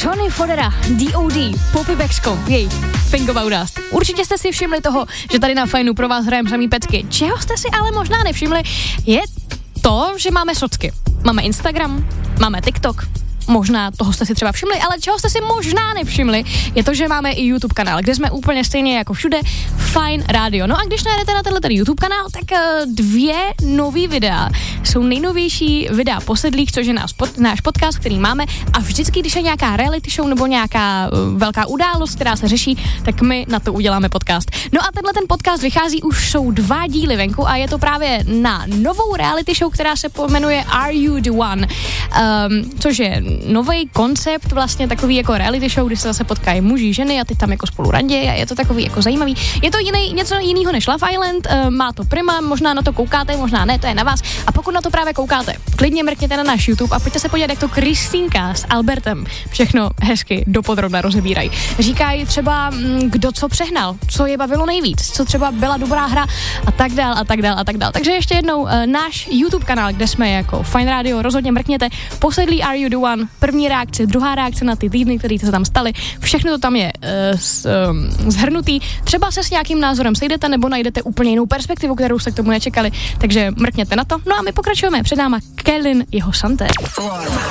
Johnny Fodera, D.O.D, Poppy Baxco, jej Think About Us. Určitě jste si všimli toho, že tady na Fajnu pro vás hrajeme samý pecky. Čeho jste si ale možná nevšimli, je to, že máme socky. Máme Instagram, máme TikTok. Možná toho jste si třeba všimli, ale čeho jste si možná nevšimli, je to, že máme i YouTube kanál, kde jsme úplně stejně jako všude, Fajn Radio. No a když najedete na tenhle YouTube kanál, tak 2 nový videa jsou nejnovější videa Posedlých, což je náš podcast, který máme, a vždycky, když je nějaká reality show nebo nějaká velká událost, která se řeší, tak my na to uděláme podcast. No a tenhle ten podcast vychází, už jsou 2 díly venku a je to právě na novou reality show, která se pojmenuje Are You The One, což je nový koncept, vlastně takový jako reality show, kdy se zase potkají muži, ženy a ty tam jako spolu randějí a je to takový jako zajímavý. Je to něco jiného než Love Island, má to Prima, možná na to koukáte, možná ne, to je na vás. A pokud na to právě koukáte, klidně mrkněte na náš YouTube a pojďte se podívat, jak to Kristýnka s Albertem všechno hezky dopodrobna rozebírají. Říkají třeba, kdo co přehnal, co je bavilo nejvíc, co třeba byla dobrá hra a tak dál a tak dál a tak dál. Takže ještě jednou náš YouTube kanál, kde jsme jako Fajn Radio, rozhodně mrkněte. Posedlí Are You The One, první reakce, druhá reakce na ty týdny, které se tam staly, všechno to tam je zhrnutý. Třeba se s nějakým názorem sejdete nebo najdete úplně jinou perspektivu, kterou jste k tomu nečekali, takže mrkněte na to. No a my pokračujeme, před náma Kellyn, jeho Santé.